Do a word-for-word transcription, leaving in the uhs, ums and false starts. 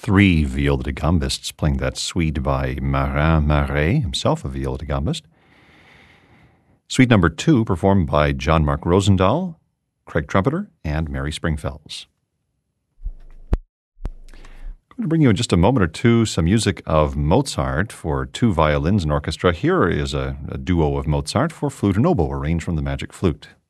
three viola da gambists playing that suite by Marin Marais, himself a viola da gambist. Suite number two, performed by John Mark Rosendahl, Craig Trumpeter, and Mary Springfells. I'm going to bring you in just a moment or two some music of Mozart for two violins and orchestra. Here is a, a duo of Mozart for flute and oboe, arranged from the Magic Flute.